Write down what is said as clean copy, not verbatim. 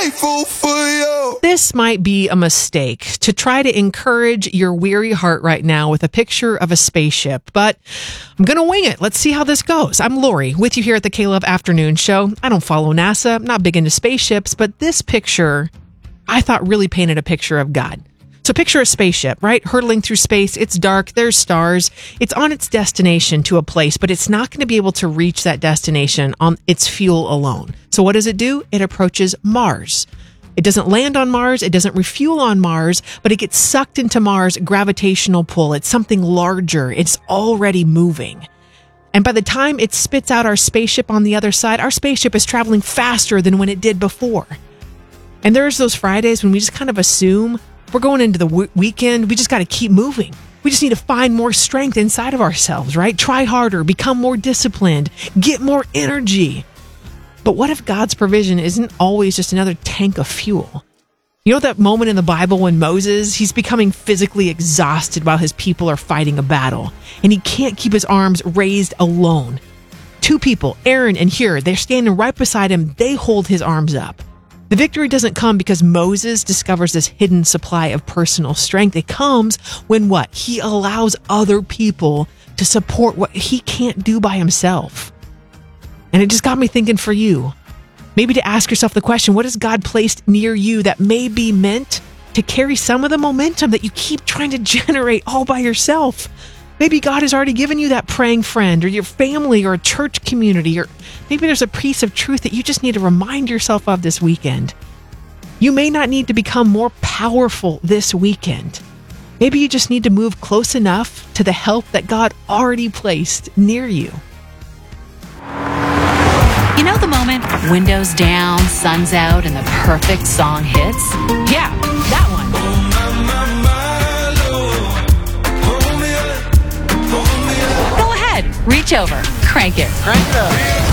grateful for you. This might be a mistake to try to encourage your weary heart right now with a picture of a spaceship, but I'm going to wing it. Let's see how this goes. I'm Lori with you here at the K-Love Afternoon Show. I don't follow NASA. I'm not big into spaceships, but this picture I thought really painted a picture of God. So picture a spaceship, right? Hurtling through space. It's dark. There's stars. It's on its destination to a place, but it's not going to be able to reach that destination on its fuel alone. So what does it do? It approaches Mars. It doesn't land on Mars. It doesn't refuel on Mars, but it gets sucked into Mars' gravitational pull. It's something larger. It's already moving. And by the time it spits out our spaceship on the other side, our spaceship is traveling faster than when it did before. And there's those Fridays when we just kind of assume we're going into the weekend. We just got to keep moving. We just need to find more strength inside of ourselves, right? Try harder, become more disciplined, get more energy. But what if God's provision isn't always just another tank of fuel? You know that moment in the Bible when Moses, he's becoming physically exhausted while his people are fighting a battle, and he can't keep his arms raised alone. Two people, Aaron and Hur, they're standing right beside him. They hold his arms up. The victory doesn't come because Moses discovers this hidden supply of personal strength. It comes when what? He allows other people to support what he can't do by himself. And it just got me thinking for you, maybe to ask yourself the question, what has God placed near you that may be meant to carry some of the momentum that you keep trying to generate all by yourself? Maybe God has already given you that praying friend or your family or a church community, or maybe there's a piece of truth that you just need to remind yourself of this weekend. You may not need to become more powerful this weekend. Maybe you just need to move close enough to the help that God already placed near you. You know the moment, windows down, sun's out, and the perfect song hits? Yeah, that one. Go ahead, reach over, crank it. Crank it up.